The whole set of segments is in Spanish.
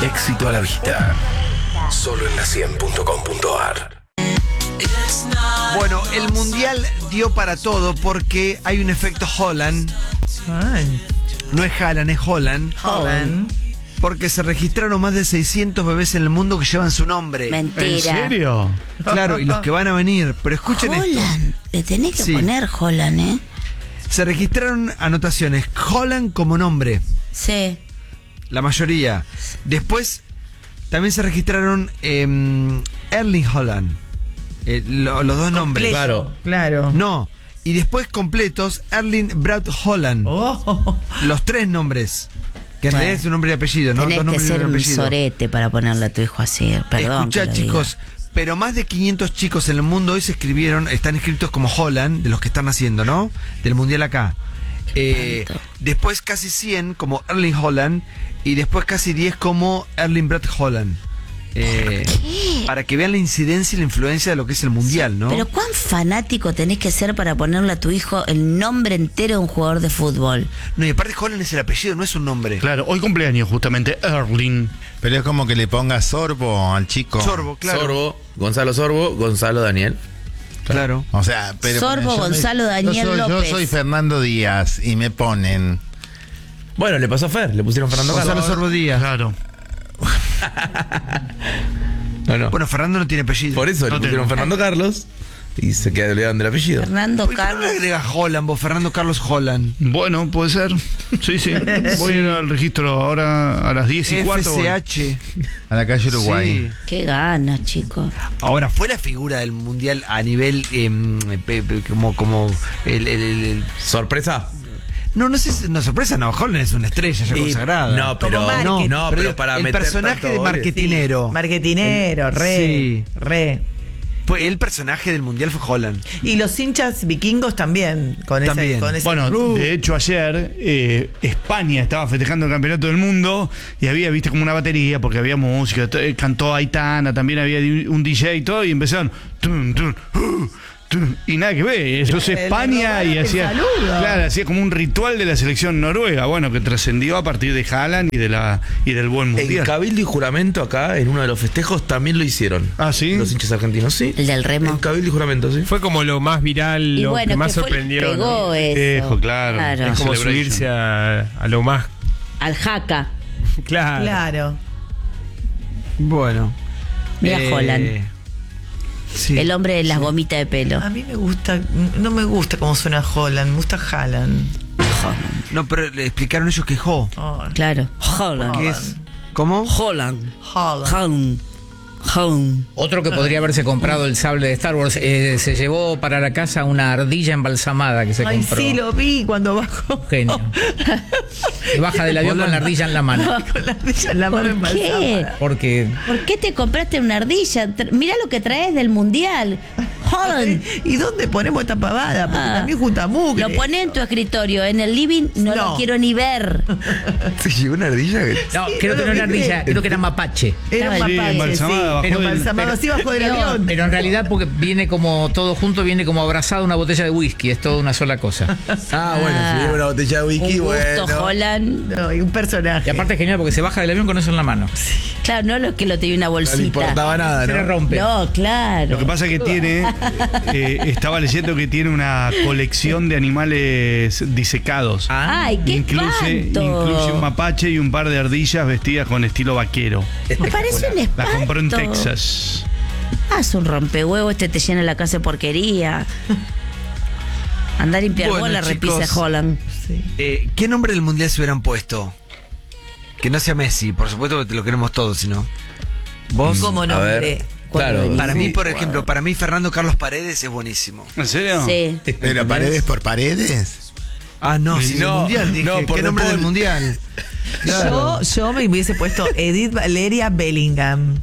Éxito a la vista. Solo en la 100.com.ar. Bueno, el mundial dio para todo porque hay un efecto Holland. Ay, No es Haaland, es Holland. Holland. Porque se registraron más de 600 bebés en el mundo que llevan su nombre. Mentira. ¿En serio? Claro, y los que van a venir. Pero escuchen esto. Holland. Le tenés que Sí. poner Holland, ¿eh? Se registraron anotaciones. Holland como nombre. Sí. La mayoría. Después también se registraron Erling Haaland. Los dos nombres. Completo, claro. No. Y después completos, Erling Braut Haaland. Oh, Los tres nombres. Que en Bueno. realidad es un nombre y apellido, ¿no? Tenés Dos que nombres y ser un apellido. sorete para ponerle a tu hijo así. Perdón. Escuchá, que lo diga. chicos, pero más de 500 chicos en el mundo hoy se escribieron, están escritos como Holland, de los que están naciendo, ¿no? Del mundial acá. Tanto. Después casi 100 como Erling Haaland y después casi 10 como Erling Braut Haaland. Para que vean la incidencia y la influencia de lo que es el mundial, ¿no? Pero ¿cuán fanático tenés que ser para ponerle a tu hijo el nombre entero de un jugador de fútbol? No, y aparte Haaland es el apellido, no es un nombre. Claro, hoy cumpleaños justamente Erling. Pero es como que le ponga Sorbo al chico. Sorbo, claro. Sorbo, Gonzalo Daniel. Claro. O sea, pero Sorbo, yo Gonzalo Daniel yo López. soy Fernando Díaz y me ponen. Bueno, le pasó a Fer, le pusieron Fernando Gonzalo Carlos. Sorbo Díaz. Claro. No. Bueno, Fernando no tiene apellido. Por eso le No pusieron tengo. Fernando Carlos y se olvidaron del apellido. Fernando ¿Por qué no le Carlos. agrega Haaland vos, Fernando Carlos Haaland? Bueno, puede ser. Sí, sí. Voy a ir al registro ahora a las 10:15. voy. FCH. A la calle Uruguay. Sí. Qué ganas, chicos. Ahora, fue la figura del mundial a nivel como el ¿Sorpresa? no sé si no sorpresa, no, Holland es una estrella ya Y- consagrada. no, pero- Como marketing. no, pero para el meter personaje tanto de goles. marketinero. marketinero, Sí. re. Fue el personaje del mundial fue Holland. Y los hinchas vikingos también, con También. ese, con ese Bueno, club. de hecho ayer España estaba festejando el campeonato del mundo y había, viste, como una batería porque había música, cantó Aitana, también había un DJ y todo y empezaron tun, tun, tun, y nada que ver. Entonces Le España robaron y el hacía, saludo. claro, hacía como un ritual de la selección noruega, bueno, que trascendió a partir de Haaland y del buen En mundial. Cabildo y Juramento acá, en uno de los festejos, también lo hicieron. Ah, ¿sí? Los hinchas argentinos, sí. El del remo. En Cabildo y Juramento, sí. Fue como lo más viral, Y lo bueno, que más que fue, sorprendió. pegó ¿no? eso. Claro. Es como Celebration. subirse a lo más Al jaca. claro. Claro. Bueno. Mira Holland. Sí. El hombre de las gomitas de pelo. A mí me gusta, no me gusta cómo suena Holland, me gusta Haaland. No, pero le explicaron ellos que Jo. Oh, Claro. Holland. ¿Qué es? ¿Cómo? Holland. Haaland. Holland. Holland. Otro que podría haberse comprado el sable de Star Wars, se llevó para la casa una ardilla embalsamada que se Ay, compró. sí, lo vi cuando bajó. Genio. Y baja del avión con la ardilla en la mano. Con la ardilla en la mano ¿Por qué? embalsamada. Porque ¿Por qué te compraste una ardilla? Mirá lo que traes del mundial. Holland. ¿Y dónde ponemos esta pavada? Porque Ah. también junta mugre. Lo pones en tu escritorio, en el living, no No. lo quiero ni ver. ¿Se llevó una ardilla? no, creo que no era ardilla, creo que era mapache. Era un Sí, mapache, embalsamada, bajó Pero del- embalsamado así bajo del avión. Pero en realidad porque viene como todo junto, viene como abrazado una botella de whisky, es toda una sola cosa. Ah, bueno, si viene una botella de whisky, Un gusto, bueno. Holland. No, y un personaje. Y aparte es genial porque se baja del avión con eso en la mano. Claro, no lo que lo tenía una No le bolsita. importaba nada, Se le ¿no? rompe. No, claro. Lo que pasa es que tiene, estaba leyendo que tiene una colección de animales disecados. Ay, qué Incluye un mapache y un par de ardillas vestidas con estilo vaquero. Me parece un La espanto. compró en Texas. Haz un rompehuevo, te llena la casa de porquería. Andar a limpiar Bueno, vos la repisa de chicos. Holland. ¿Qué nombre del mundial se hubieran puesto? Que no sea Messi, por supuesto que te lo queremos todos, sino. ¿Vos? Como A nombre. ver, claro. Para mí, Sí. por ejemplo, para mí Fernando Carlos Paredes es buenísimo. ¿En serio? Sí. Pero paredes por paredes. Ah, no, sí, No, del mundial, dije. no, por ¿Qué nombre del Paul. mundial? Claro. Yo me hubiese puesto Edith Valeria Bellingham.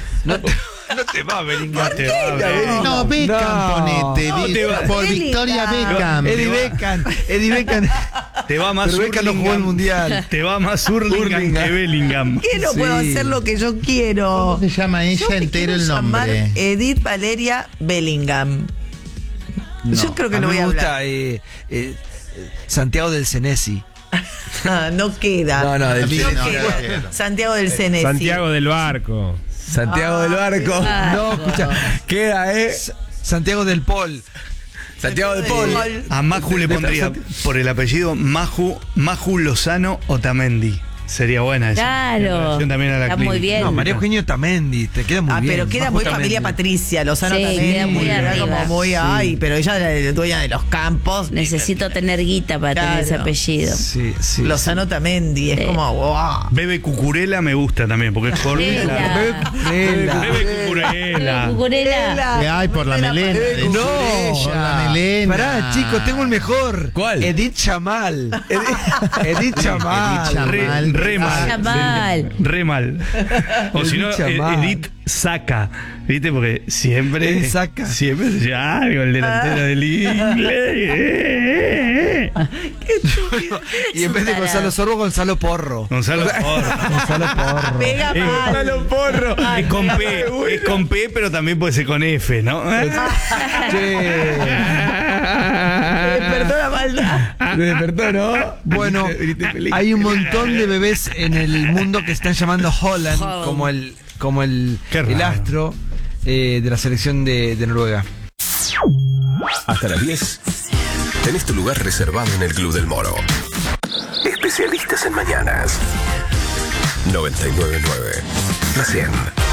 No te va, Bellingham. No, Beckham, ponete. No, te va- Por Victoria Beckham. Eddie Beckham. Eddie Beckham. Te va más Pero Beckham no jugó el mundial. Te va más Hurlingham que Bellingham. ¿Qué no Sí. puedo hacer lo que yo quiero? ¿Cómo se llama Yo ella me entero quiero el llamar nombre? Edith Valeria Bellingham. Yo creo que a no mí voy a me gusta hablar. Santiago del Senesi. No queda. No, del no no, queda. no queda. Santiago del Cenesi. Santiago del Barco. Santiago del Barco. No, escucha. Queda, Santiago del Pol. Santiago del Pol. A Maju le pondría por el apellido Maju Lozano Otamendi. Sería buena esa. Claro. En relación también a la Está muy clínica. bien. No, María Eugenia Tamendi, te queda muy bien. Pero queda Majo muy Tamendi. familia Patricia, Lozano Sí, también. queda muy Era arriba. como muy, ay, pero ella es la dueña de los campos. Necesito tener guita para tener ese Claro. apellido. Sí, sí. Lozano Tamendi, es Sí. como, wow. Bebe Cucurella me gusta también, porque es Cucurella. Bebe Cucurella. Cucurella. ¿Qué hay por la melena? No, Por la melena. Pará, chicos, tengo el mejor. ¿Cuál? Edith Chamal. Edith Chamal. Chamal. Re mal. Chamal. Re mal. O si no, Edith Chamal. Edith Saca. ¿Viste? Porque siempre. Edith Saca. Siempre se llama algo el delantero del inglés. Y en vez de Gonzalo Sorbo, Gonzalo Porro. Gonzalo Porro. Gonzalo Porro. Pega mal. Gonzalo Porro. Es con P. Es con P, pero también puede ser con F, ¿no? Despertó la maldad. Me despertó, ¿no? Bueno, hay un montón de bebés en el mundo que están llamando Holland como el Qué raro. astro de la selección de Noruega. Hasta las 10 tenés tu lugar reservado en el Club del Moro. Especialistas en mañanas. 99.9 La 100.